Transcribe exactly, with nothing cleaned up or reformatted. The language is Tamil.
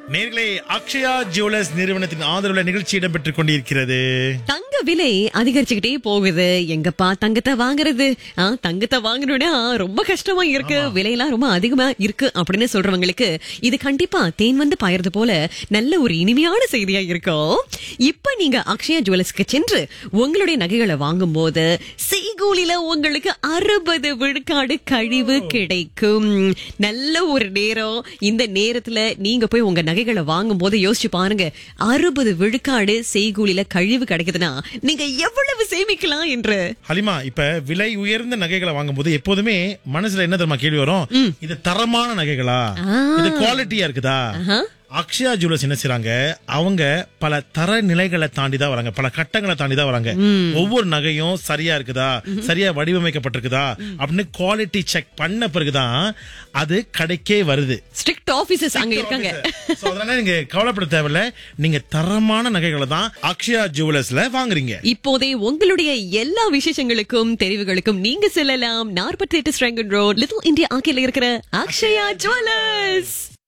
நேர்களே, அக்ஷயா ஜுவல்லர்ஸ் நிறுவனத்தின் ஆதரவுல நிகழ்ச்சி இடம்பெற்றுக் கொண்டிருக்கிறது. தங்க விலை அதிகரிச்சுக்கிட்டே போகுது. எங்கப்பா தங்கத்தை வாங்குறது? ஆ, தங்கத்தை வாங்கணும்னா ரொம்ப கஷ்டமா இருக்கு, விலையெல்லாம் ரொம்ப அதிகமா இருக்கு அப்படின்னு சொல்றவங்களுக்கு இது கண்டிப்பா தேன் வந்து பாயறது போல நல்ல ஒரு இனிமையான செய்தியா இருக்கும். இப்ப நீங்க அக்ஷயா ஜுவல்லர்ஸ்க்கு சென்று உங்களுடைய நகைகளை வாங்கும் போது செய்கூலில உங்களுக்கு அறுபது விழுக்காடு கழிவு கிடைக்கும். நல்ல ஒரு நேரம். இந்த நேரத்துல நீங்க போய் உங்க நகைகளை வாங்கும் போது யோசிச்சு பாருங்க, அறுபது விழுக்காடு செய்கூலில கழிவு கிடைக்குதுன்னா நீங்க எவ்வளவு சேமிக்கலாம் என்று. ஹலிமா, இப்ப விலை உயர்ந்த நகைகளை வாங்கும் போது எப்போதுமே மனசுல என்ன தெரியுமா கேள்வி வரும்? இது தரமான நகைகளா, இது குவாலிட்டியா இருக்குதா? அக்ஷயா ஜுவல்லர்ஸ் என்ன செய்றாங்க, அவங்க பல தர நிலைகளை தாண்டி தான் வராங்க, பல கட்டங்களை தாண்டி தான் வராங்க. ஒவ்வொரு நகையும் சரியா இருக்குதா, சரியா வடிவமைக்கப்பட்டிருக்குதா அப்படின்னு குவாலிட்டி செக் பண்ண பிறகுதான் அது கடைக்கே வருது. ஸ்ட்ரிக்ட் ஆபீசர்ஸ் அங்க இருக்காங்க. சோ அதனால நீங்க கவலைப்பட தேவையில்ல, நீங்க தரமான நகைகளை தான் அக்ஷயா ஜுவல்லர்ஸ்ல வாங்குறீங்க. இப்போதே உங்களுடைய எல்லா விசேஷங்களுக்கும் தெரிவுகளுக்கும் நீங்க செல்லலாம் நாற்பத்தி எட்டு ஸ்ட்ராங்கன் ரோட், லிட்டில் இந்தியா ஆக்கில இருக்கிற அக்ஷயா ஜுவல்லர்ஸ்.